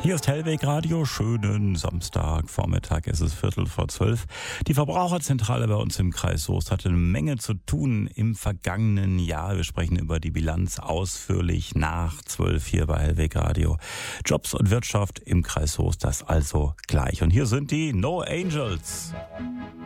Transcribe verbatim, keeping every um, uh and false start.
Hier ist Hellweg Radio. Schönen Samstagvormittag. Es ist Viertel vor zwölf. Die Verbraucherzentrale bei uns im Kreis Soest hatte eine Menge zu tun im vergangenen Jahr. Wir sprechen über die Bilanz ausführlich nach zwölf hier bei Hellweg Radio. Jobs und Wirtschaft im Kreis Soest, das also gleich. Und hier sind die No Angels.